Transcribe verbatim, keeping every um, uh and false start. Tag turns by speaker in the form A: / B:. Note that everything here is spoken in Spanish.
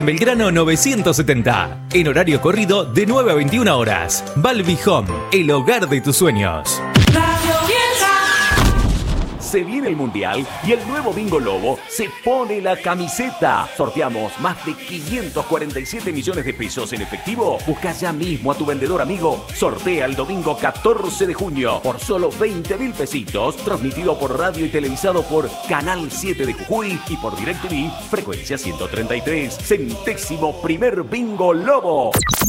A: Belgrano novecientos setenta, en horario corrido de nueve a veintiuna horas. Balbi Home, el hogar de tus sueños.
B: Se viene el Mundial y el nuevo Bingo Lobo se pone la camiseta. Sorteamos más de quinientos cuarenta y siete millones de pesos en efectivo. Busca ya mismo a tu vendedor amigo. Sortea el domingo catorce de junio por solo veinte mil pesitos. Transmitido por radio y televisado por Canal siete de Jujuy y por DirecTV, frecuencia ciento treinta y tres. Centésimo primer Bingo Lobo.